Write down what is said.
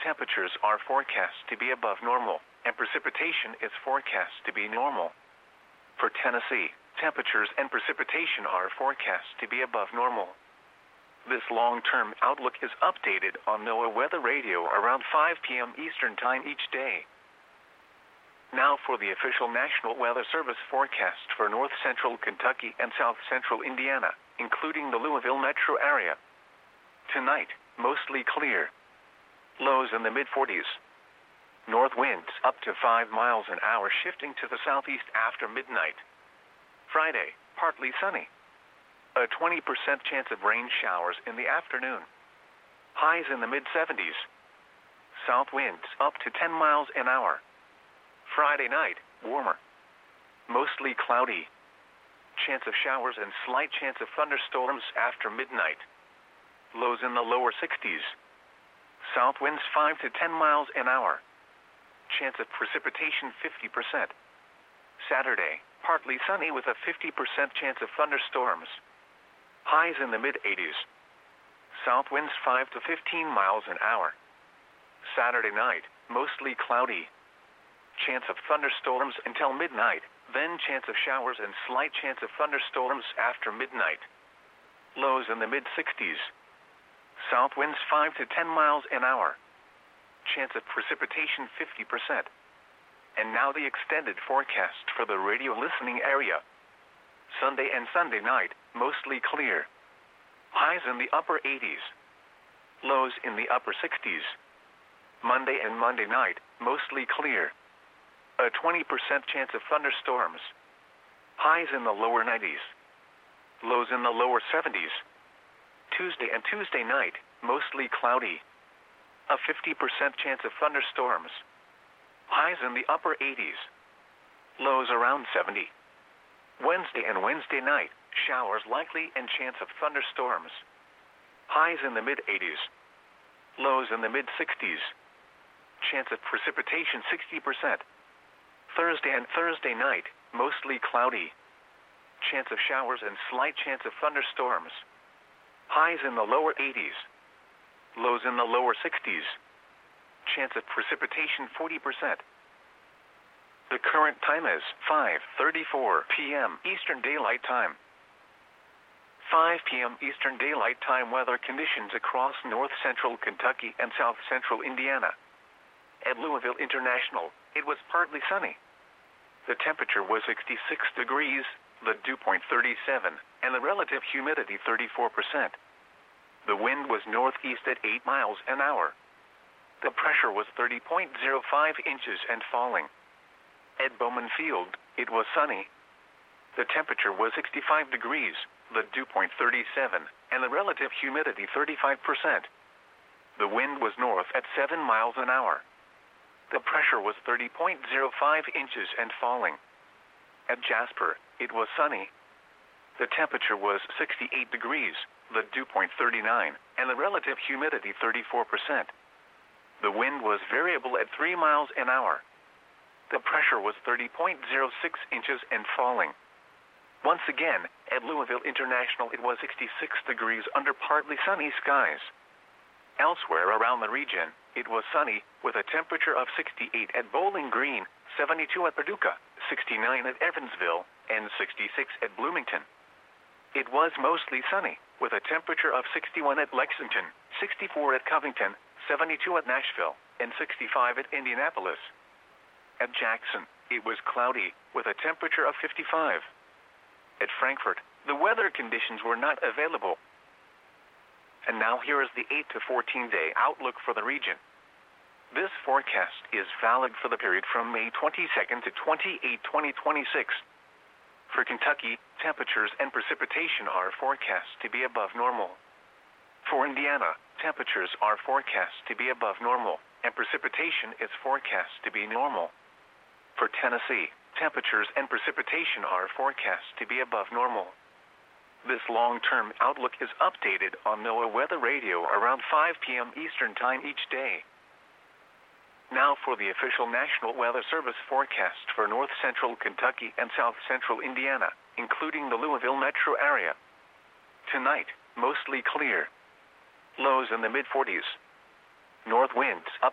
temperatures are forecast to be above normal, and precipitation is forecast to be normal. For Tennessee, temperatures and precipitation are forecast to be above normal. This long-term outlook is updated on NOAA Weather Radio around 5 p.m. Eastern Time each day. Now for the official National Weather Service forecast for north-central Kentucky and south-central Indiana, including the Louisville metro area. Tonight, mostly clear. Lows in the mid-40s. North winds up to 5 miles an hour shifting to the southeast after midnight. Friday, partly sunny. A 20% chance of rain showers in the afternoon. Highs in the mid-70s. South winds up to 10 miles an hour. Friday night, warmer. Mostly cloudy. Chance of showers and slight chance of thunderstorms after midnight. Lows in the lower 60s. South winds 5 to 10 miles an hour. Chance of precipitation 50%. Saturday, partly sunny with a 50% chance of thunderstorms. Highs in the mid-80s. South winds 5 to 15 miles an hour. Saturday night, mostly cloudy. Chance of thunderstorms until midnight, then chance of showers and slight chance of thunderstorms after midnight. Lows in the mid-60s. South winds 5 to 10 miles an hour. Chance of precipitation 50%. And now the extended forecast for the radio listening area. Sunday and Sunday night, mostly clear. Highs in the upper 80s. Lows in the upper 60s. Monday and Monday night, mostly clear. A 20% chance of thunderstorms. Highs in the lower 90s. Lows in the lower 70s. Tuesday and Tuesday night, mostly cloudy. A 50% chance of thunderstorms. Highs in the upper 80s. Lows around 70. Wednesday and Wednesday night, showers likely and chance of thunderstorms. Highs in the mid-80s. Lows in the mid-60s. Chance of precipitation 60%. Thursday and Thursday night, mostly cloudy. Chance of showers and slight chance of thunderstorms. Highs in the lower 80s. Lows in the lower 60s. Chance of precipitation 40%. The current time is 5:34 p.m. Eastern Daylight Time. 5 p.m. Eastern Daylight Time weather conditions across north-central Kentucky and south-central Indiana. At Louisville International, it was partly sunny. The temperature was 66 degrees, the dew point 37, and the relative humidity 34%. The wind was northeast at 8 miles an hour. The pressure was 30.05 inches and falling. At Bowman Field, it was sunny. The temperature was 65 degrees, the dew point 37, and the relative humidity 35%. The wind was north at 7 miles an hour. The pressure was 30.05 inches and falling. At Jasper, it was sunny. The temperature was 68 degrees, the dew point 39, and the relative humidity 34%. The wind was variable at 3 miles an hour. The pressure was 30.06 inches and falling. Once again, at Louisville International, it was 66 degrees under partly sunny skies. Elsewhere around the region, it was sunny with a temperature of 68 at Bowling Green, 72 at Paducah, 69 at Evansville, and 66 at Bloomington. It was mostly sunny with a temperature of 61 at Lexington, 64 at Covington, 72 at Nashville, and 65 at Indianapolis. At Jackson, it was cloudy with a temperature of 55. At Frankfort, the weather conditions were not available. And now here is the 8 to 14 day outlook for the region. This forecast is valid for the period from May 22nd to 28, 2026. For Kentucky, temperatures and precipitation are forecast to be above normal. For Indiana, temperatures are forecast to be above normal, and precipitation is forecast to be normal. For Tennessee, temperatures and precipitation are forecast to be above normal. This long-term outlook is updated on NOAA Weather Radio around 5 p.m. Eastern Time each day. Now for the official National Weather Service forecast for north-central Kentucky and south-central Indiana, including the Louisville metro area. Tonight, mostly clear. Lows in the mid-40s. North winds up